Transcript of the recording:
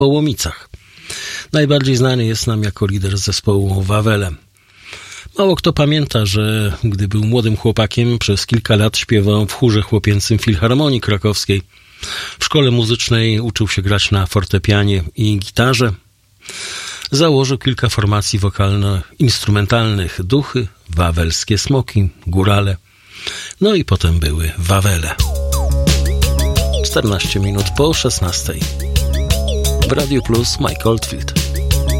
Łomicach. Najbardziej znany jest nam jako lider zespołu Wawele. Mało kto pamięta, że gdy był młodym chłopakiem, przez kilka lat śpiewał w chórze chłopięcym Filharmonii Krakowskiej. W szkole muzycznej uczył się grać na fortepianie i gitarze. Założył kilka formacji wokalno-instrumentalnych: Duchy, Wawelskie Smoki, Górale. No i potem były Wawele. 14 minut po 16. W Radiu Plus Mike Oldfield.